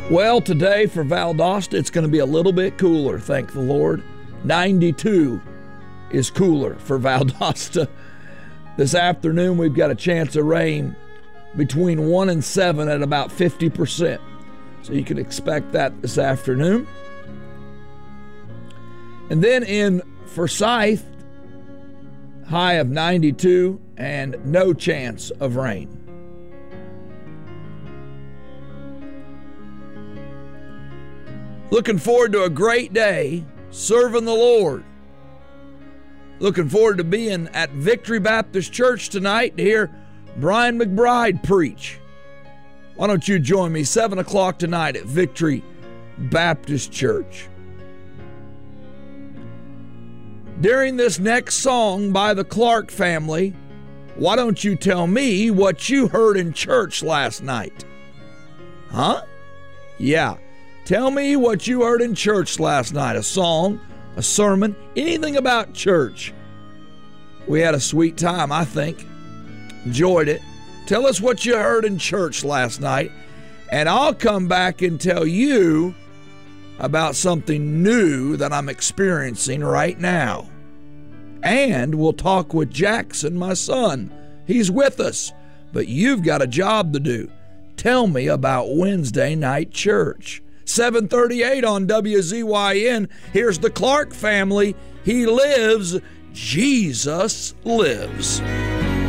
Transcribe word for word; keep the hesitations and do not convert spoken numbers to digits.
Well, today for Valdosta, it's going to be a little bit cooler, thank the Lord. ninety-two is cooler for Valdosta. This afternoon, we've got a chance of rain between one and seven at about fifty percent. So you can expect that this afternoon. And then in Forsyth, high of ninety-two and no chance of rain. Looking forward to a great day serving the Lord. Looking forward to being at Victory Baptist Church tonight to hear Brian McBride preach. Why don't you join me seven o'clock tonight at Victory Baptist Church. During this next song by the Clark family, why don't you tell me what you heard in church last night? Huh? Yeah. Tell me what you heard in church last night. A song, a sermon, anything about church. We had a sweet time, I think. Enjoyed it. Tell us what you heard in church last night, and I'll come back and tell you about something new that I'm experiencing right now. And we'll talk with Jackson, my son. He's with us, but you've got a job to do. Tell me about Wednesday night church. seven thirty-eight on W Z Y N. Here's the Clark family. He lives. Jesus lives.